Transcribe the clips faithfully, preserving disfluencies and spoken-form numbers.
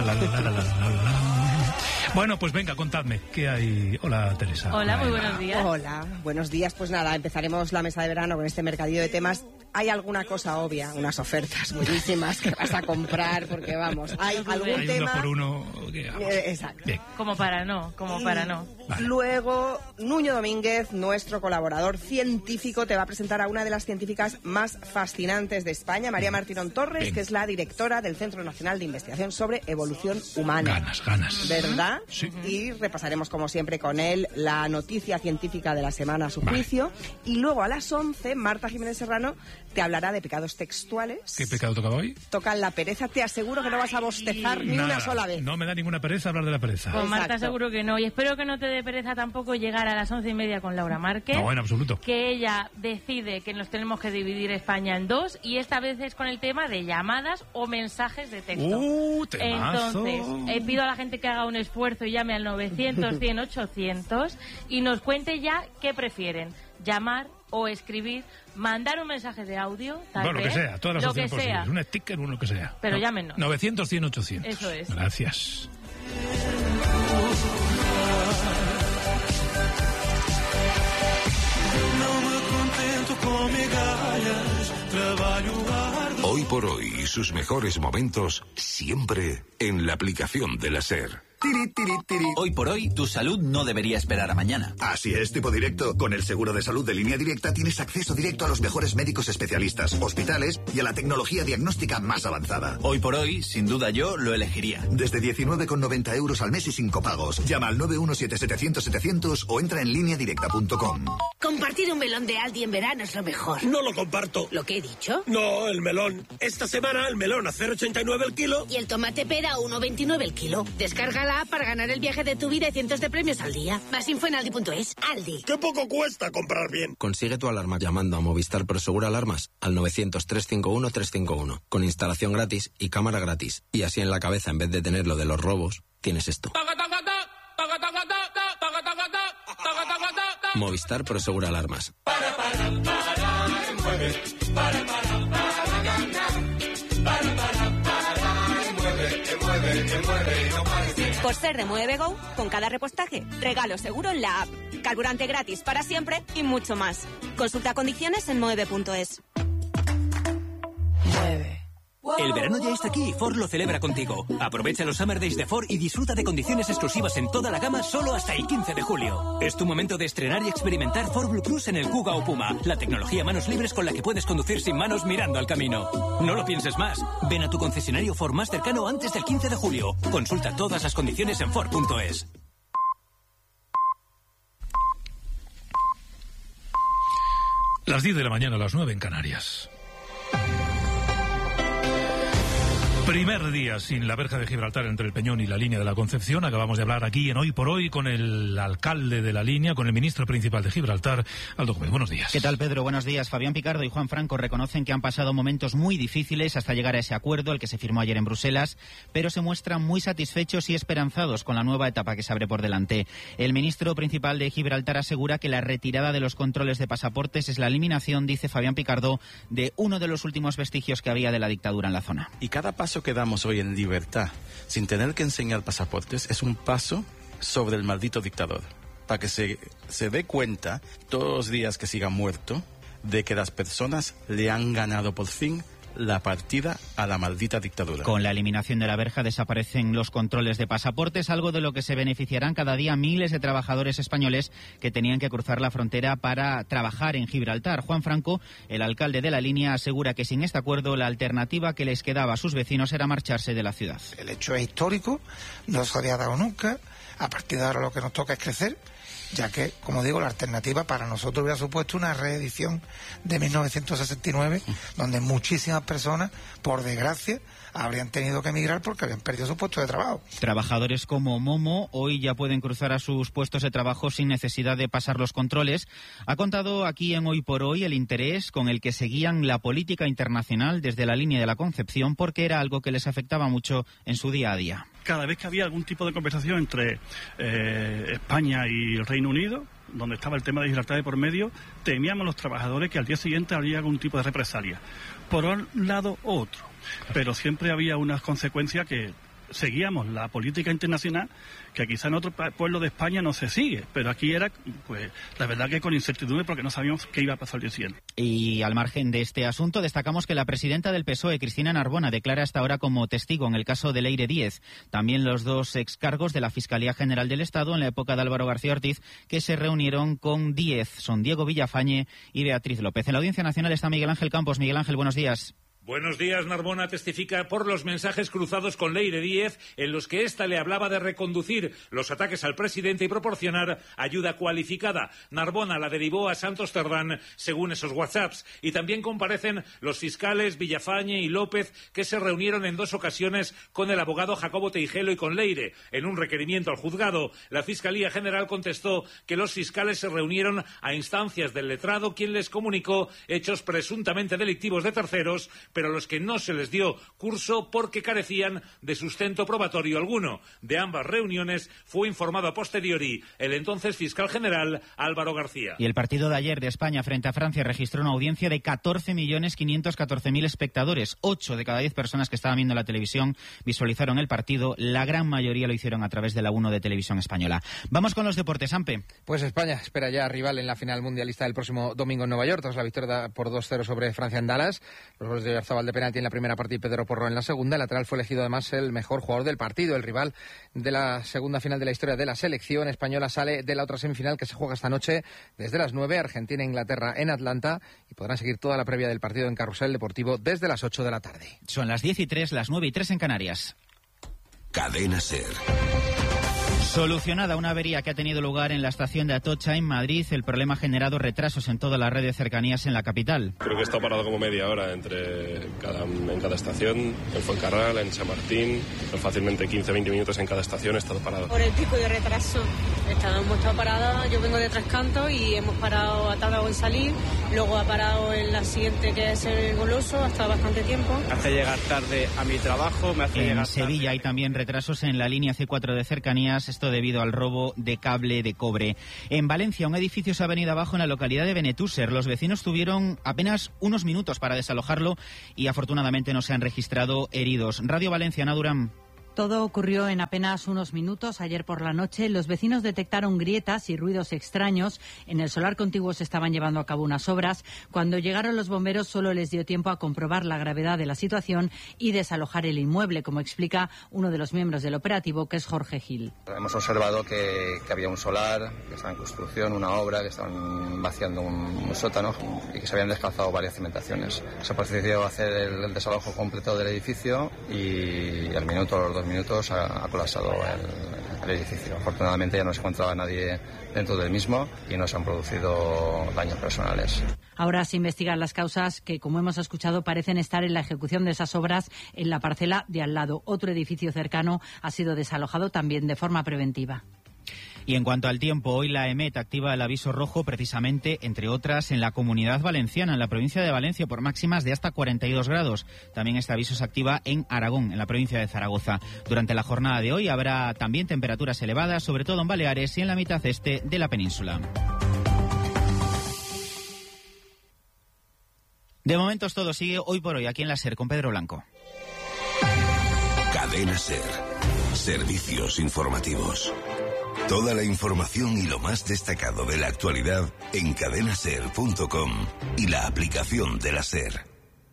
La, la, la, la, la, la. Bueno, pues venga, contadme, ¿qué hay? Hola, Teresa. Hola, muy buenos días. Hola, buenos días. Pues nada, empezaremos la mesa de verano con este mercadillo de temas. Hay alguna cosa obvia, unas ofertas buenísimas que vas a comprar, porque vamos, hay algún hay tema... uno por uno. Que, eh, exacto. Bien. Como para no, como Y para no. Vale. Luego, Nuño Domínguez, nuestro colaborador científico, te va a presentar a una de las científicas más fascinantes de España, María Martínón Torres, Bien. que es la directora del Centro Nacional de Investigación sobre Evolución Humana. Ganas, ganas. ¿Verdad? Sí. Y repasaremos, como siempre, con él la noticia científica de la semana a su Vale. juicio. Y luego, a las once, Marta Jiménez Serrano te hablará de pecados textuales. ¿Qué pecado tocaba hoy? Tocan la pereza. Te aseguro que no vas a bostezar ni Nada. una sola vez. No me da ninguna pereza hablar de la pereza. Con Marta Exacto. seguro que no. Y espero que no te dé pereza tampoco llegar a las once y media con Laura Márquez. No, en absoluto. Que ella decide que nos tenemos que dividir España en dos. Y esta vez es con el tema de llamadas o mensajes de texto. ¡Uh, temazo! Entonces, eh, pido a la gente que haga un esfuerzo y llame al novecientos, cien, ochocientos y nos cuente ya qué prefieren. Llamar o escribir, mandar un mensaje de audio, tal Bueno, lo que vez, sea, todas las lo opciones que posibles. sea. Un sticker, uno que sea. Pero No, llámenos. novecientos, cien, ochocientos. Eso es. Gracias. Hoy por hoy, sus mejores momentos siempre en la aplicación de la SER. Tiri, tiri, tiri. Hoy por hoy, tu salud no debería esperar a mañana. Así es, tipo directo. Con el seguro de salud de Línea Directa tienes acceso directo a los mejores médicos especialistas, hospitales y a la tecnología diagnóstica más avanzada. Hoy por hoy, sin duda yo lo elegiría. Desde diecinueve con noventa euros al mes y sin copagos. Llama al nueve uno siete setecientos setecientos o entra en línea directa punto com. Compartir un melón de Aldi en verano es lo mejor. No lo comparto. ¿Lo que he dicho? No, el melón. Esta semana el melón a cero coma ochenta y nueve el kilo. Y el tomate pera a uno coma veintinueve el kilo. Descárgala para ganar el viaje de tu vida y cientos de premios al día. Más info en aldi punto es. Aldi. ¡Qué poco cuesta comprar bien! Consigue tu alarma llamando a Movistar Prosegur Alarmas al novecientos, trescientos cincuenta y uno, trescientos cincuenta y uno. Con instalación gratis y cámara gratis. Y así en la cabeza, en vez de tener lo de los robos, tienes esto. Movistar Prosegur Alarmas. Por ser de Mueve Go, con cada repostaje, regalo seguro en la app, carburante gratis para siempre y mucho más. Consulta condiciones en mueve punto es. El verano ya está aquí y Ford lo celebra contigo. Aprovecha los Summer Days de Ford y disfruta de condiciones exclusivas en toda la gama solo hasta el quince de julio. Es tu momento de estrenar y experimentar Ford Blue Cruise en el Kuga o Puma, la tecnología manos libres con la que puedes conducir sin manos mirando al camino. No lo pienses más. Ven a tu concesionario Ford más cercano antes del quince de julio. Consulta todas las condiciones en Ford punto es. Las diez de la mañana, las nueve en Canarias. Primer día sin la verja de Gibraltar entre el Peñón y la línea de la Concepción. Acabamos de hablar aquí en Hoy por Hoy con el alcalde de la línea, con el ministro principal de Gibraltar, Aldo Gómez. Buenos días. ¿Qué tal, Pedro? Buenos días. Fabián Picardo y Juan Franco reconocen que han pasado momentos muy difíciles hasta llegar a ese acuerdo, el que se firmó ayer en Bruselas, pero se muestran muy satisfechos y esperanzados con la nueva etapa que se abre por delante. El ministro principal de Gibraltar asegura que la retirada de los controles de pasaportes es la eliminación, dice Fabián Picardo, de uno de los últimos vestigios que había de la dictadura en la zona. Y cada paso que damos hoy en libertad, sin tener que enseñar pasaportes, es un paso sobre el maldito dictador. Para que se, se dé cuenta, todos los días que siga muerto, de que las personas le han ganado por fin la partida a la maldita dictadura. Con la eliminación de la verja desaparecen los controles de pasaportes, algo de lo que se beneficiarán cada día miles de trabajadores españoles que tenían que cruzar la frontera para trabajar en Gibraltar. Juan Franco, el alcalde de la línea, asegura que sin este acuerdo la alternativa que les quedaba a sus vecinos era marcharse de la ciudad. El hecho es histórico, no se había dado nunca. A partir de ahora lo que nos toca es crecer, ya que, como digo, la alternativa para nosotros hubiera supuesto una reedición de mil novecientos sesenta y nueve, donde muchísimas personas, por desgracia, habrían tenido que emigrar porque habían perdido su puesto de trabajo. Trabajadores como Momo hoy ya pueden cruzar a sus puestos de trabajo sin necesidad de pasar los controles. Ha contado aquí en Hoy por Hoy el interés con el que seguían la política internacional desde la línea de la Concepción, porque era algo que les afectaba mucho en su día a día. Cada vez que había algún tipo de conversación entre eh, España y el Reino Unido, donde estaba el tema de Gibraltar de por medio, temíamos los trabajadores que al día siguiente habría algún tipo de represalia. Por un lado u otro. Pero siempre había unas consecuencias que seguíamos la política internacional que quizá en otros pueblos de España no se sigue, pero aquí era, pues, la verdad que con incertidumbre porque no sabíamos qué iba a pasar el día siguiente. Y al margen de este asunto, destacamos que la presidenta del P S O E, Cristina Narbona, declara hasta ahora como testigo en el caso de Leire Díez. También los dos excargos de la Fiscalía General del Estado en la época de Álvaro García Ortiz, que se reunieron con Díez. Son Diego Villafañe y Beatriz López. En la Audiencia Nacional está Miguel Ángel Campos. Miguel Ángel, buenos días. Buenos días. Narbona testifica por los mensajes cruzados con Leire Díez en los que ésta le hablaba de reconducir los ataques al presidente y proporcionar ayuda cualificada. Narbona la derivó a Santos Cerdán según esos WhatsApps. Y también comparecen los fiscales Villafañe y López, que se reunieron en dos ocasiones con el abogado Jacobo Teijelo y con Leire. En un requerimiento al juzgado, la Fiscalía General contestó que los fiscales se reunieron a instancias del letrado, quien les comunicó hechos presuntamente delictivos de terceros, pero a los que no se les dio curso porque carecían de sustento probatorio alguno. De ambas reuniones fue informado a posteriori el entonces fiscal general Álvaro García. Y el partido de ayer de España frente a Francia registró una audiencia de catorce millones quinientos catorce mil espectadores. ocho de cada diez personas que estaban viendo la televisión visualizaron el partido. La gran mayoría lo hicieron a través de la uno de Televisión Española. Vamos con los deportes, Ampe. Pues España espera ya rival en la final mundialista del próximo domingo en Nueva York, tras la victoria por dos cero sobre Francia en Dallas. Los goles de Oyarzabal de penalti en la primera parte y Pedro Porro en la segunda. El lateral fue elegido además el mejor jugador del partido. El rival de la segunda final de la historia de la selección española sale de la otra semifinal que se juega esta noche desde las nueve, Argentina e Inglaterra en Atlanta, y podrán seguir toda la previa del partido en Carrusel Deportivo desde las ocho de la tarde. Son las diez y tres, las nueve y tres en Canarias. Cadena SER. Solucionada una avería que ha tenido lugar en la estación de Atocha, en Madrid. El problema ha generado retrasos en toda la red de cercanías en la capital. Creo que está parado como media hora entre cada, en cada estación, en Fuencarral, en San Martín. Fácilmente quince a veinte minutos en cada estación he estado parado. Por el pico de retraso. Hemos estado parados, yo vengo de Tres Cantos y hemos parado, ha tardado en salir. Luego ha parado en la siguiente, que es el Goloso, ha estado bastante tiempo. Me hace llegar tarde a mi trabajo, me hace en llegar Sevilla tarde. Hay también retrasos en la línea C cuatro de cercanías, esto debido al robo de cable de cobre. En Valencia, un edificio se ha venido abajo en la localidad de Benetúser. Los vecinos tuvieron apenas unos minutos para desalojarlo y afortunadamente no se han registrado heridos. Radio Valencia, Ana Durán. Todo ocurrió en apenas unos minutos. Ayer por la noche los vecinos detectaron grietas y ruidos extraños. En el solar contiguo se estaban llevando a cabo unas obras. Cuando llegaron los bomberos solo les dio tiempo a comprobar la gravedad de la situación y desalojar el inmueble, como explica uno de los miembros del operativo, que es Jorge Gil. Hemos observado que, que había un solar, que estaba en construcción, una obra, que estaban vaciando un, un sótano y que se habían desplazado varias cimentaciones. Se procedió a hacer el, el desalojo completo del edificio y al minuto, los dos minutos ha, ha colapsado el, el edificio. Afortunadamente ya no se encontraba nadie dentro del mismo y no se han producido daños personales. Ahora se investigan las causas que, como hemos escuchado, parecen estar en la ejecución de esas obras en la parcela de al lado. Otro edificio cercano ha sido desalojado también de forma preventiva. Y en cuanto al tiempo, hoy la EMET activa el aviso rojo precisamente, entre otras, en la Comunidad Valenciana, en la provincia de Valencia, por máximas de hasta cuarenta y dos grados. También este aviso se activa en Aragón, en la provincia de Zaragoza. Durante la jornada de hoy habrá también temperaturas elevadas, sobre todo en Baleares y en la mitad este de la península. De momento todo sigue hoy por hoy aquí en la SER con Pedro Blanco. Cadena SER. Servicios informativos. Toda la información y lo más destacado de la actualidad en cadena ser punto com y la aplicación de la SER.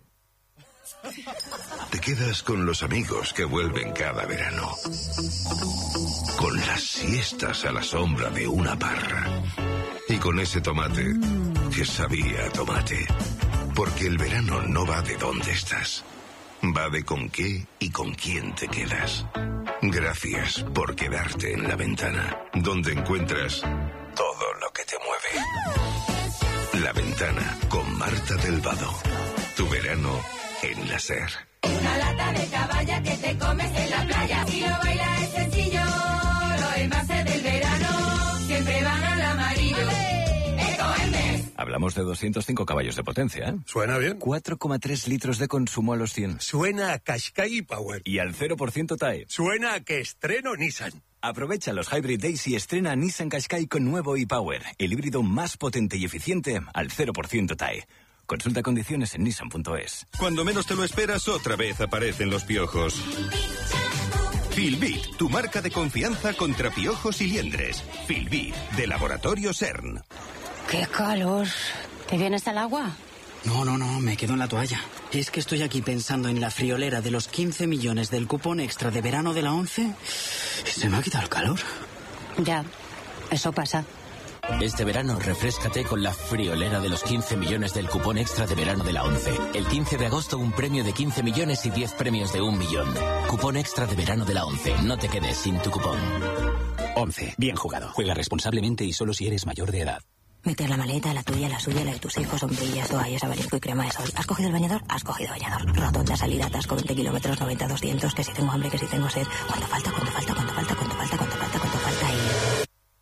Te quedas con los amigos que vuelven cada verano. Con las siestas a la sombra de una parra. Y con ese tomate que sabía a tomate. Porque el verano no va de dónde estás. Va de con qué y con quién te quedas. Gracias por quedarte en La Ventana, donde encuentras todo lo que te mueve. La Ventana con Marta del Vado. Tu verano en la SER. Una lata de caballa que te comes en la playa. Si lo bailas es sencillo, los envases del verano siempre van al amarillo. Ecoembes. Hablamos de doscientos cinco caballos de potencia, ¿eh? Suena bien. cuatro coma tres litros de consumo a los cien. Suena a Qashqai Power. Y al cero por ciento T A E. Suena a que estreno Nissan. Aprovecha los Hybrid Days y estrena Nissan Qashqai con nuevo e-Power, el híbrido más potente y eficiente al cero por ciento T A E. Consulta condiciones en nissan punto es. Cuando menos te lo esperas, otra vez aparecen los piojos. Filbit, tu marca de confianza contra piojos y liendres. Filbit, de Laboratorio CERN. ¡Qué calor! ¿Te vienes al agua? No, no, no, me quedo en la toalla. Es que estoy aquí pensando en la friolera de los quince millones del cupón extra de verano de la ONCE y se me ha quitado el calor. Ya, eso pasa. Este verano, refréscate con la friolera de los quince millones del cupón extra de verano de la ONCE. El quince de agosto, un premio de quince millones y diez premios de un millón. Cupón extra de verano de la ONCE. No te quedes sin tu cupón. ONCE. Bien jugado. Juega responsablemente y solo si eres mayor de edad. Meter la maleta, la tuya, la suya, la de tus hijos, sombrillas, toallas, abanico y crema de sol. ¿Has cogido el bañador? Has cogido bañador. Rotonda, salida, atasco, veinte kilómetros, noventa, doscientos. Que si tengo hambre, que si tengo sed. ¿Cuánto falta? ¿Cuánto falta? ¿Cuánto falta? ¿Cuánto falta? ¿Cuánto falta? ¿Cuánto falta? Y...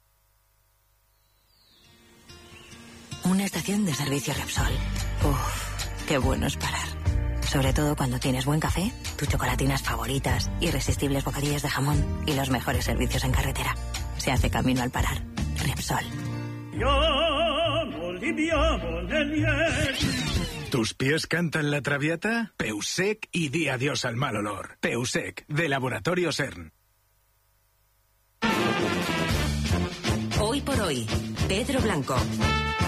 una estación de servicio Repsol. Uf, qué bueno es parar. Sobre todo cuando tienes buen café, tus chocolatinas favoritas, irresistibles bocadillas de jamón y los mejores servicios en carretera. Se hace camino al parar. Repsol. ¿Tus pies cantan la traviata? Peusec y di adiós al mal olor. Peusec, de Laboratorio CERN. Hoy por hoy, Pedro Blanco.